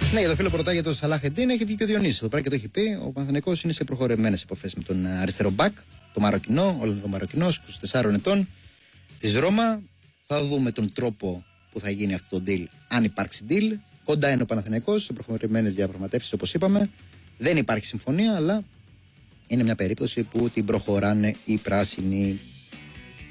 Ναι, για το φίλο που ρωτάει για τον Σαλάχεντίν, έχει βγει και ο Διονύσης εδώ πέρα και το έχει πει. Ο Παναθηναϊκός είναι σε προχωρημένες επαφές με τον αριστερό μπακ, το Μαροκινό, Ολλανδό Μαροκινός, 24 ετών, της Ρώμα. Θα δούμε τον τρόπο που θα γίνει αυτό το deal, αν υπάρξει deal. Κοντά είναι ο Παναθηναϊκός σε προχωρημένες διαπραγματεύσεις, όπως είπαμε. Δεν υπάρχει συμφωνία, αλλά είναι μια περίπτωση που την προχωράνε οι πράσινοι.